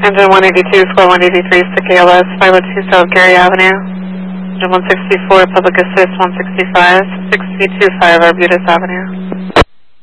Engine 182, square 183, stick ALS, 502 South Gary Avenue. Engine 164, public assist 165, 625 Arbutus Avenue.